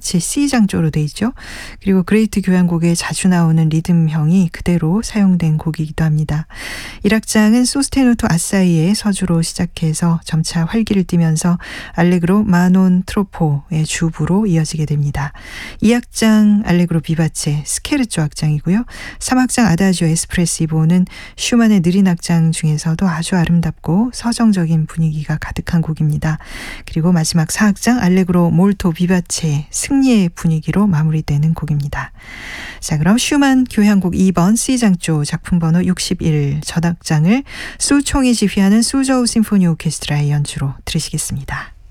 비바체 C장조로 돼 있죠. 그리고 그레이트 교향곡에 자주 나오는 리듬형이 그대로 사용된 곡이기도 합니다. 1악장은 소스테누토 아사이의 서주로 시작해서 점차 활기를 띠면서 알레그로 마논 트로포의 주부로 이어지게 됩니다. 2악장 알레그로 비바체 스케르초 악장이고요. 3악장 아다지오 에스프레시보는 슈만의 느린 악장 중에서도 아주 아름답고 서정적인 분위기가 가득한 곡입니다. 그리고 마지막 4악장 알레그로 몰토 비바체 승리의 분위기로 마무리되는 곡입니다. 자, 그럼 슈만 교향곡 2번 C장조 작품 번호 61 첫 악장을 수총이 지휘하는 수저우 심포니 오케스트라의 연주로 들으시겠습니다.